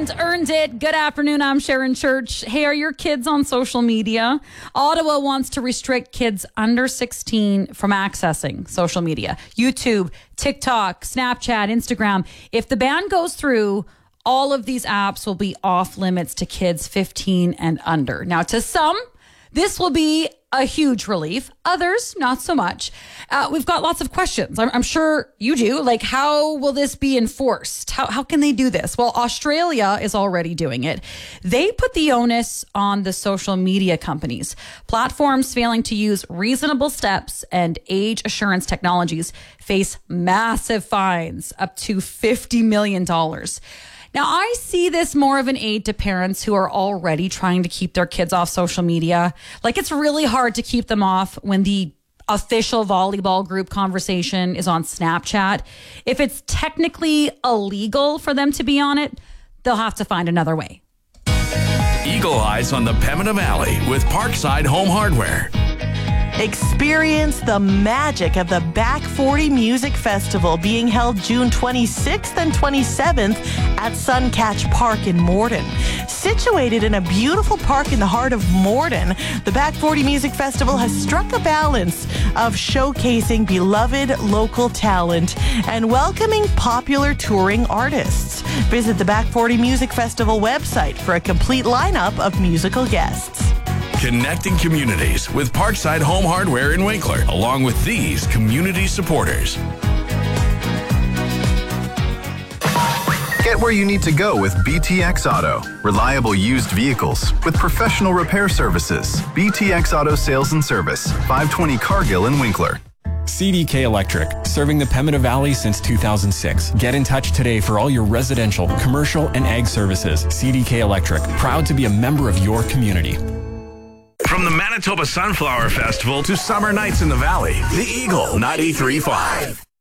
and earned it. Good afternoon, I'm Sharon Church. Hey, are your kids on social media? Ottawa wants to restrict kids under 16 from accessing social media. YouTube, TikTok, Snapchat, Instagram. If the ban goes through, all of these apps will be off limits to kids 15 and under. Now, to some, this will be a huge relief. Others, not so much. We've got lots of questions. I'm sure you do. Like, how will this be enforced? How can they do this? Well, Australia is already doing it. They put the onus on the social media companies. Platforms failing to use reasonable steps and age assurance technologies face massive fines, up to $50 million. Now, I see this more of an aid to parents who are already trying to keep their kids off social media. Like, it's really hard to keep them off when the official volleyball group conversation is on Snapchat. If it's technically illegal for them to be on it, they'll have to find another way. Eagle Eyes on the Pembina Valley with Parkside Home Hardware. Experience the magic of the Back 40 Music Festival being held June 26th and 27th at Suncatch Park in Morden. Situated in a beautiful park in the heart of Morden, the Back 40 Music Festival has struck a balance of showcasing beloved local talent and welcoming popular touring artists. Visit the Back 40 Music Festival website for a complete lineup of musical guests. Connecting communities with Parkside Home Hardware in Winkler, along with these community supporters. Get where you need to go with BTX Auto. Reliable used vehicles with professional repair services. BTX Auto Sales and Service, 520 Cargill in Winkler. CDK Electric, serving the Pembina Valley since 2006. Get in touch today for all your residential, commercial, and ag services. CDK Electric, proud to be a member of your community. From the Manitoba Sunflower Festival to summer nights in the valley, the Eagle 93.5.